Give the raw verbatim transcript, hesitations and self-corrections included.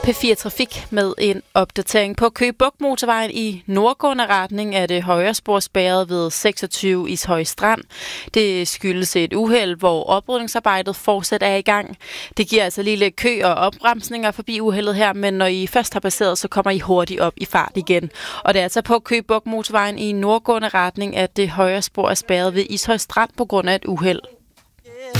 P fire Trafik med en opdatering. På Køge Bugt Motorvejen i nordgående retning er det højre spor spærret ved seksogtyve Ishøj Strand. Det skyldes et uheld, hvor oprydningsarbejdet fortsat er i gang. Det giver altså lille kø og opbremsninger forbi uheldet her, men når I først har passeret, så kommer I hurtigt op i fart igen. Og det er altså på Køge Bugt Motorvejen i nordgående retning, at det højre spor er spærret ved Ishøj Strand på grund af et uheld.